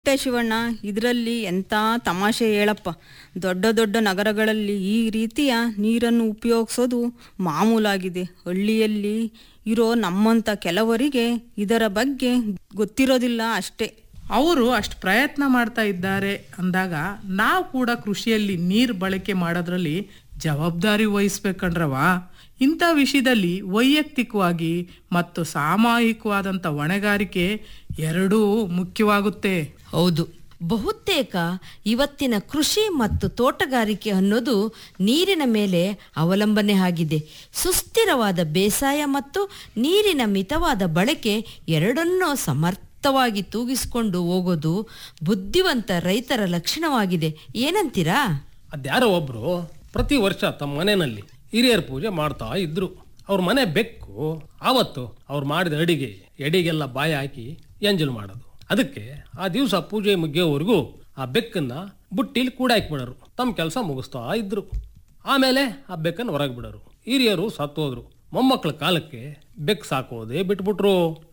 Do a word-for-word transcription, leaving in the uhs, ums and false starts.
ಬಿಟ್ಟೆ ಶಿವಣ್ಣ, ಇದರಲ್ಲಿ ಎಂಥ ತಮಾಷೆ ಹೇಳಪ್ಪ. ದೊಡ್ಡ ದೊಡ್ಡ ನಗರಗಳಲ್ಲಿ ಈ ರೀತಿಯ ನೀರನ್ನು ಉಪಯೋಗಿಸೋದು ಮಾಮೂಲಾಗಿದೆ. ಹಳ್ಳಿಯಲ್ಲಿ ಇರೋ ನಮ್ಮಂಥ ಕೆಲವರಿಗೆ ಇದರ ಬಗ್ಗೆ ಗೊತ್ತಿರೋದಿಲ್ಲ ಅಷ್ಟೇ. ಅವರು ಅಷ್ಟು ಪ್ರಯತ್ನ ಮಾಡ್ತಾ ಇದ್ದಾರೆ ಅಂದಾಗ ನಾವು ಕೂಡ ಕೃಷಿಯಲ್ಲಿ ನೀರು ಬಳಕೆ ಮಾಡೋದ್ರಲ್ಲಿ ಜವಾಬ್ದಾರಿ ವಹಿಸ್ಬೇಕಂಡ್ರವ. ಇಂಥ ವಿಷಯದಲ್ಲಿ ವೈಯಕ್ತಿಕವಾಗಿ ಮತ್ತು ಸಾಮೂಹಿಕವಾದಂಥ ಹೊಣೆಗಾರಿಕೆ ಎರಡೂ ಮುಖ್ಯವಾಗುತ್ತೆ. ಹೌದು, ಬಹುತೇಕ ಇವತ್ತಿನ ಕೃಷಿ ಮತ್ತು ತೋಟಗಾರಿಕೆ ಅನ್ನೋದು ನೀರಿನ ಮೇಲೆ ಅವಲಂಬನೆ ಆಗಿದೆ. ಸುಸ್ಥಿರವಾದ ಬೇಸಾಯ ಮತ್ತು ನೀರಿನ ಮಿತವಾದ ಬಳಕೆ ಎರಡನ್ನೂ ಸಮರ್ಥವಾಗಿ ತೂಗಿಸಿಕೊಂಡು ಹೋಗೋದು ಬುದ್ಧಿವಂತ ರೈತರ ಲಕ್ಷಣವಾಗಿದೆ. ಏನಂತೀರಾ? ಅದ್ಯಾರೋ ಒಬ್ರು ಪ್ರತಿ ವರ್ಷ ತಮ್ಮ ಮನೆಯಲ್ಲಿ ಹಿರಿಯರ ಪೂಜೆ ಮಾಡ್ತಾ ಇದ್ರು. ಅವ್ರ ಮನೆ ಬೆಕ್ಕು ಆವತ್ತು ಅವ್ರು ಮಾಡಿದ ಅಡಿಗೆ ಎಡಿಗೆಲ್ಲ ಬಾಯಿ ಹಾಕಿ ಎಂಜಲ್ ಮಾಡೋದು. ಅದಕ್ಕೆ ಆ ದಿವಸ ಪೂಜೆ ಮುಗಿಯೋವರೆಗೂ ಆ ಬೆಕ್ಕನ್ನ ಬುಟ್ಟಿಲಿ ಕೂಡಾಕ್ಬಿಡೋರು. ತಮ್ಮ ಕೆಲಸ ಮುಗಿಸ್ತಾ ಇದ್ರು. ಆಮೇಲೆ ಆ ಬೆಕ್ಕನ್ನು ಹೊರಗೆ ಬಿಡೋರು. ಹಿರಿಯರು ಸತ್ತೋದ್ರು. ಮೊಮ್ಮಕ್ಕಳ ಕಾಲಕ್ಕೆ ಬೆಕ್ಕು ಸಾಕೋದೇ ಬಿಟ್ಬಿಟ್ರು.